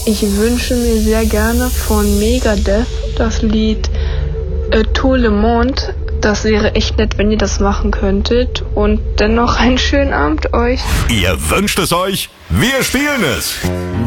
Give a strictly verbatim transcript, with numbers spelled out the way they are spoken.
Ich wünsche mir sehr gerne von Megadeth das Lied äh, Tout le Monde. Das wäre echt nett, wenn ihr das machen könntet. Und dennoch einen schönen Abend euch. Ihr wünscht es euch, wir spielen es.